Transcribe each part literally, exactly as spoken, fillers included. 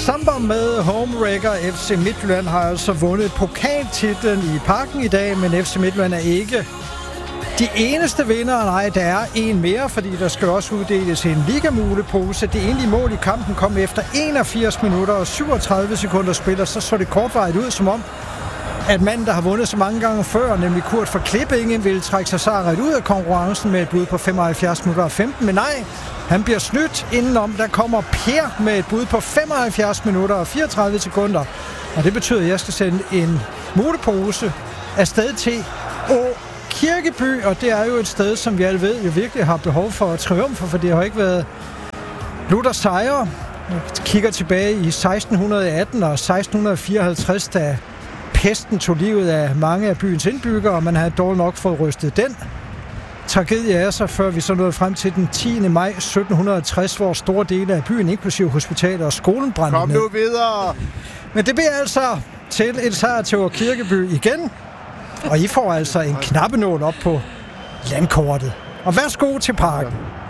Samba med homewrecker. F C Midtjylland har altså vundet pokaltitlen i Parken i dag, men F C Midtjylland er ikke de eneste vinder. Nej, der er en mere, fordi der skal også uddeles en ligamulepose. Det enlige mål i kampen kom efter enogfirs minutter og syvogtredive sekunder spiller, så så det kortvarigt ud som om, at manden, der har vundet så mange gange før, nemlig Kurt fra Klippinge, ville trække sig sejret ud af konkurrencen med et bud på femoghalvfjerds minutter og femten, men nej, han bliver snydt indenom. Der kommer Per med et bud på femoghalvfjerds minutter og fireogtredive sekunder, og det betyder, at jeg skal sende en mulepose afsted til Å Kirkeby, og det er jo et sted, som vi alle ved, jo virkelig har behov for triumfer, for det har ikke været lutter sejre. Jeg kigger tilbage i seksten atten og seksten fireoghalvtreds, da pesten tog livet af mange af byens indbyggere, og man havde dårligt nok fået rystet den tragedie af sig, før vi så nåede frem til den tiende maj sytten tres, hvor store dele af byen, inklusive hospitaler og skolen, brændte Kom ned. nu videre! Men det bliver altså til et sejr til Å Kirkeby igen, og I får altså en knappenål op på landkortet. Og værsgo til Parken.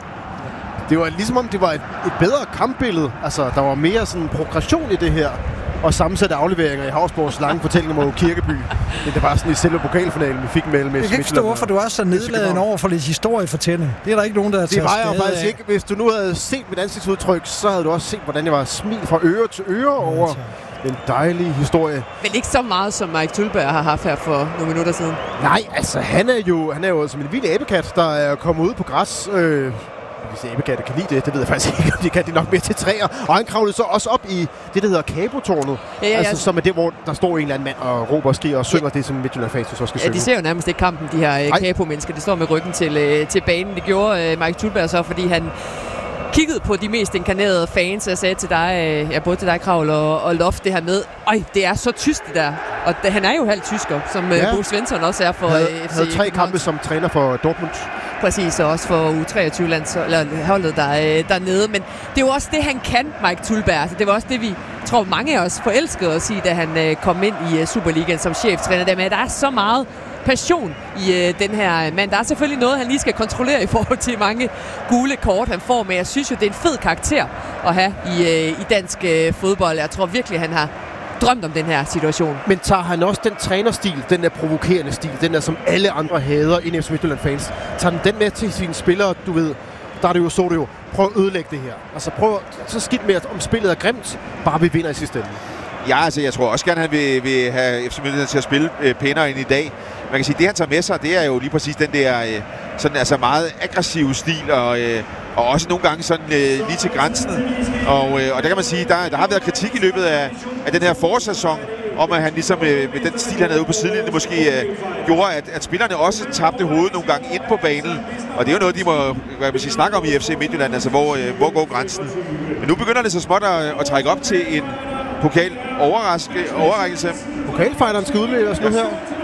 Det var ligesom om, det var et, et bedre kampbillede. Altså, der var mere sådan progression i det her. Og sammensætte afleveringer i Havsborgs lange fortællinger mod Kirkeby. Men det var sådan i selve pokalfinalen, vi fik mellem. Jeg kan ikke forstå, hvorfor du er så nedladen over for lidt historiefortælling. Det er der ikke nogen, der har taget skade af. Det var jeg faktisk ikke. Hvis du nu havde set mit ansigtsudtryk, så havde du også set, hvordan jeg var smil fra øre til øre over en dejlig historie. Men ikke så meget, som Mike Tullberg har haft her for nogle minutter siden. Nej, altså han er jo, han er jo som en vild æbekat, der er kommet ud på græs. Øh, Hvis æbekatte kan lide det, det ved jeg faktisk ikke, om de kan. De nok mere til træer. Og han kravlede så også op i det, der hedder Kabotårnet. Ja, ja, ja. Altså, som er det, hvor der står en eller anden mand og råber og skriger og synger ja. Det, som Midtjylland-fans så skal ja, synge. de ser jo nærmest ikke kampen, de her Kabo-mennesker. De står med ryggen til, øh, til banen. Det gjorde øh, Mike Tullberg så, fordi han kiggede på de mest inkarnerede fans, og sagde til dig, øh, ja, både til dig, Kravl, og, og Loft, det her med, øj, det er så tysk det der. Og det, han er jo halvt tysker, som ja. Bo Svensson også er for havde, øh, F C. Havde tre kampe som træner for Dortmund. Præcis, og også for U treogtyve-lands, eller holdet der, øh, dernede. Men det er jo også det, han kan, Mike Tullberg. Altså, det var også det, vi tror, mange af os forelskede at sige, da han øh, kom ind i uh, Superligaen som cheftræner. Der, med, der er så meget passion i øh, den her mand. Der er selvfølgelig noget, han lige skal kontrollere i forhold til mange gule kort, han får. Men jeg synes jo, det er en fed karakter at have i, øh, i dansk øh, fodbold. Jeg tror virkelig, han har drømt om den her situation. Men tager han også den trænerstil, den der provokerende stil, den der, som alle andre hader i F C Midtjylland-fans, tager den den med til sine spillere, du ved, der er det jo så det jo, prøv at ødelægge det her. Altså prøv så skidt med, om spillet er grimt, bare vi vinder i sidste ende. Ja, altså jeg tror også gerne, han vil, vil have F C Midtjylland til at spille øh, pænere end i dag. Man kan sige, det han tager med sig, det er jo lige præcis den der øh, sådan altså meget aggressive stil, og, øh, og også nogle gange sådan øh, lige til grænsen. Og, øh, og der kan man sige, der, der har været kritik i løbet af, af den her forårssæson, om at han ligesom øh, med den stil, han havde ude på sidelinjen, måske øh, gjorde, at, at spillerne også tabte hovedet nogle gange ind på banen. Og det er jo noget, de må hvad man sige, snakke om i F C Midtjylland, altså hvor, øh, hvor går grænsen. Men nu begynder det så småt at, at trække op til en pokal overrækkelse. Pokalfighteren skal udleveres nu her.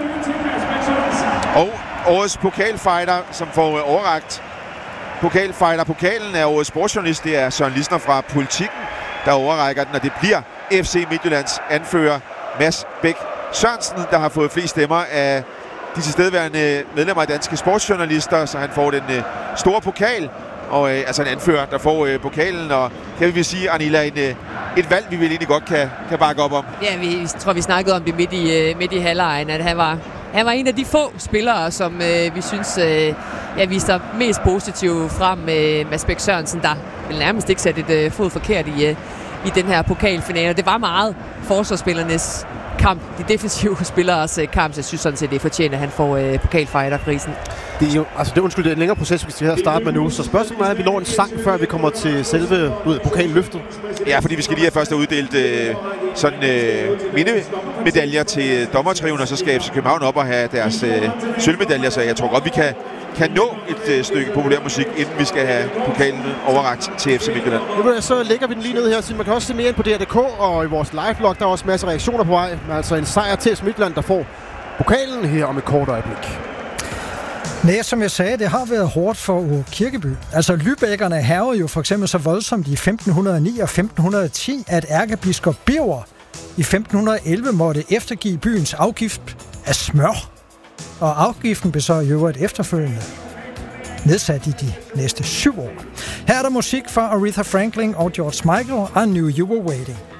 Og årets pokalfighter, som får overrakt pokalfighter-pokalen, er årets sportsjournalist. Det er Søren Lisner fra Politikken, der overrækker den, og det bliver F C Midtjyllands anfører Mads Bæk Sørensen, der har fået flest stemmer af de tilstedeværende medlemmer af danske sportsjournalister, så han får den øh, store pokal, og øh, altså en anfører, der får øh, pokalen, og kan vi sige, Arnilla, en, øh, et valg, vi vel egentlig godt kan, kan bakke op om. Ja, vi tror, vi snakkede om det midt i, øh, midt i halvlejen, at han var Han var en af de få spillere, som øh, vi synes øh, ja, viste mest positivt frem med Mads Bæk Sørensen, der vil nærmest ikke sætte et øh, fod forkert i, øh, i den her pokalfinale. Det var meget forsvarsspillernes kamp, de defensive spilleres øh, kamp, så jeg synes sådan set, det er fortjent, at han får øh, pokalfighter-prisen. Det er jo, altså det er undskyld, det er en længere proces, hvis vi her starter med nu. Så spørgsmålet er, at vi når en sang, før vi kommer til selve ud, pokalløftet. Ja, fordi vi skal lige have først have uddelt øh, sådan øh, mindemedaljer til dommertriven, og så skal F C København op og have deres øh, sølvmedaljer, så jeg tror godt, vi kan, kan nå et øh, stykke populær musik, inden vi skal have pokalen overrakt til F C Midtjylland. Nu så lægger vi den lige ned her, så man kan også se mere ind på D R punktum D K, og i vores live-blog, der er også masser af reaktioner på vej. Men altså en sejr til F C Midtjylland, der får pokalen her om et kort øjeblik. Nej, som jeg sagde, det har været hårdt for Å Kirkeby. Altså, lybækkerne hærgede jo for eksempel så voldsomt i femten hundrede og ni og femten hundrede og ti, at ærkebiskop Birger i femten hundrede og elleve måtte eftergive byens afgift af smør. Og afgiften blev så i øvrigt efterfølgende nedsat i de næste syv år. Her er der musik fra Aretha Franklin og George Michael, I Knew You Were Waiting.